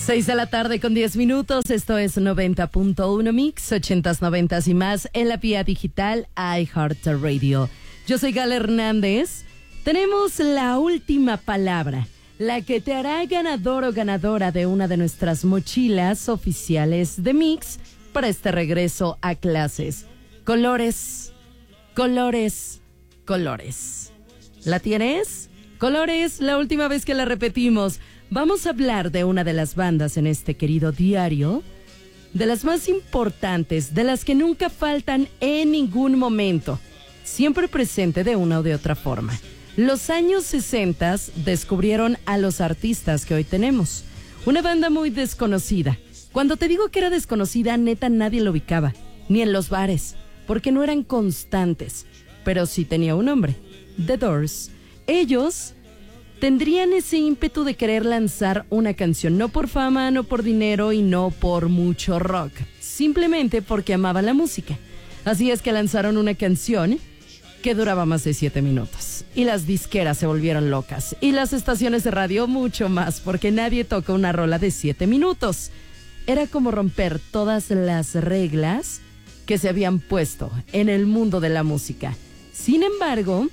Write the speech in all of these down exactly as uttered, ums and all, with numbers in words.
Seis de la tarde con diez minutos, esto es noventa punto uno Mix, ochentas, noventas y más en la vía digital iHeartRadio. Yo soy Gala Hernández. Tenemos la última palabra, la que te hará ganador o ganadora de una de nuestras mochilas oficiales de Mix para este regreso a clases. Colores, colores, colores. ¿La tienes? Colores, la última vez que la repetimos. Vamos a hablar de una de las bandas en este querido diario, de las más importantes, de las que nunca faltan en ningún momento, siempre presente de una o de otra forma. Los años sesenta descubrieron a los artistas que hoy tenemos. Una banda muy desconocida. Cuando te digo que era desconocida, neta nadie lo ubicaba, ni en los bares, porque no eran constantes, pero sí tenía un nombre, The Doors. Ellos tendrían ese ímpetu de querer lanzar una canción, no por fama, no por dinero y no por mucho rock, simplemente porque amaban la música. Así es que lanzaron una canción que duraba más de siete minutos. Y las disqueras se volvieron locas. Y las estaciones de radio mucho más, porque nadie toca una rola de siete minutos. Era como romper todas las reglas que se habían puesto en el mundo de la música. Sin embargo,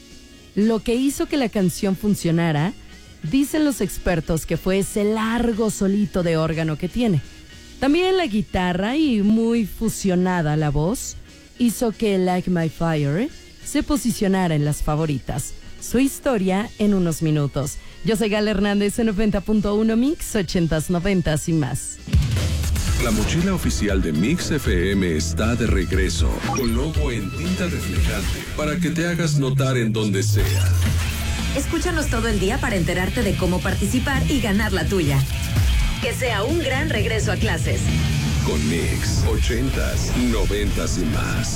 lo que hizo que la canción funcionara, dicen los expertos que fue ese largo solito de órgano que tiene. También la guitarra y muy fusionada la voz hizo que Like My Fire se posicionara en las favoritas. Su historia en unos minutos. Yo soy Gala Hernández en noventa punto uno Mix, ochentas, noventas y más. La mochila oficial de Mix F M está de regreso, con logo en tinta reflejante, para que te hagas notar en donde sea. Escúchanos todo el día para enterarte de cómo participar y ganar la tuya. Que sea un gran regreso a clases. Con Mix, ochentas, noventas y más.